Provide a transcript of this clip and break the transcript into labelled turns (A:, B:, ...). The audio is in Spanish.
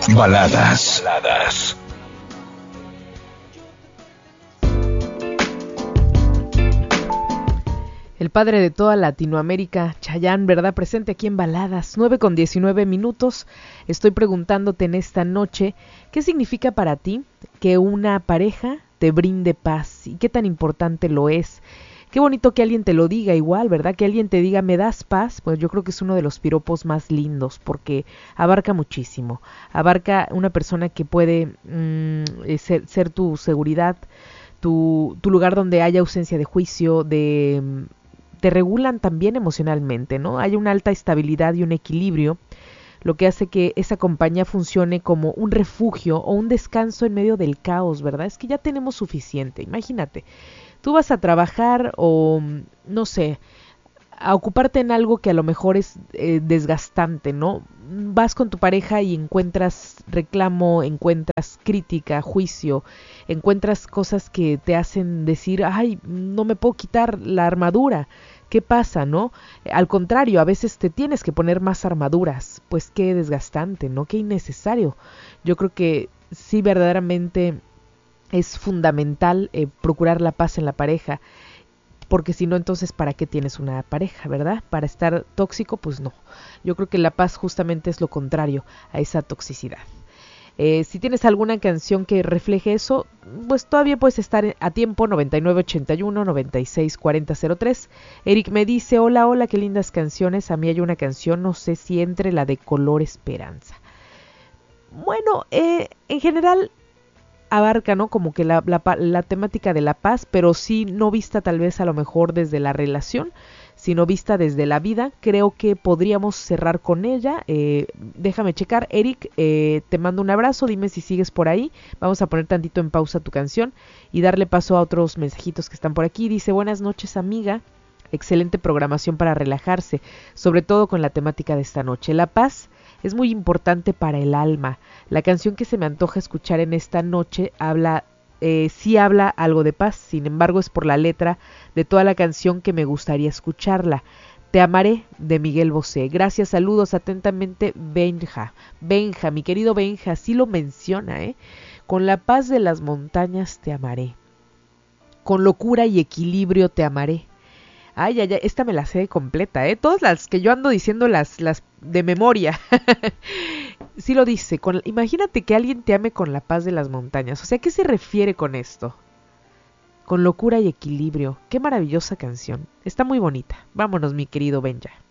A: Baladas.
B: El padre de toda Latinoamérica, Chayanne, ¿verdad? Presente aquí en Baladas, 9:19. Estoy preguntándote en esta noche, ¿qué significa para ti que una pareja te brinde paz? ¿Y qué tan importante lo es? Qué bonito que alguien te lo diga igual, ¿verdad? Que alguien te diga, ¿me das paz? Pues yo creo que es uno de los piropos más lindos porque abarca muchísimo. Abarca una persona que puede ser tu seguridad, tu lugar donde haya ausencia de juicio, te regulan también emocionalmente, ¿no? Hay una alta estabilidad y un equilibrio, lo que hace que esa compañía funcione como un refugio o un descanso en medio del caos, ¿verdad? Es que ya tenemos suficiente, imagínate. Tú vas a trabajar o, no sé, a ocuparte en algo que a lo mejor es desgastante, ¿no? Vas con tu pareja y encuentras reclamo, encuentras crítica, juicio, encuentras cosas que te hacen decir, ay, no me puedo quitar la armadura. ¿Qué pasa, no? Al contrario, a veces te tienes que poner más armaduras. Pues qué desgastante, ¿no? Qué innecesario. Yo creo que sí, verdaderamente es fundamental procurar la paz en la pareja, porque si no, entonces ¿para qué tienes una pareja, verdad? Para estar tóxico, pues no. Yo creo que la paz justamente es lo contrario a esa toxicidad. Si tienes alguna canción que refleje eso, pues todavía puedes estar a tiempo. 9981-964003. Eric me dice, hola, qué lindas canciones. A mí hay una canción, no sé si entre la de Color Esperanza. Bueno, en general abarca, ¿no? Como que la temática de la paz, pero sí no vista tal vez a lo mejor desde la relación, sino vista desde la vida. Creo que podríamos cerrar con ella. Déjame checar. Eric, te mando un abrazo, dime si sigues por ahí. Vamos a poner tantito en pausa tu canción y darle paso a otros mensajitos que están por aquí. Dice, buenas noches, amiga. Excelente programación para relajarse, sobre todo con la temática de esta noche. La paz es muy importante para el alma. La canción que se me antoja escuchar en esta noche sí habla algo de paz, sin embargo es por la letra de toda la canción que me gustaría escucharla. Te amaré, de Miguel Bosé. Gracias, saludos, atentamente, Benja. Benja, mi querido Benja, sí lo menciona, ¿eh? Con la paz de las montañas te amaré. Con locura y equilibrio te amaré. Ay, esta me la sé completa, ¿eh? Todas las que yo ando diciendo las de memoria. Sí lo dice, imagínate que alguien te ame con la paz de las montañas. O sea, ¿qué se refiere con esto? Con locura y equilibrio. Qué maravillosa canción. Está muy bonita. Vámonos, mi querido Benja.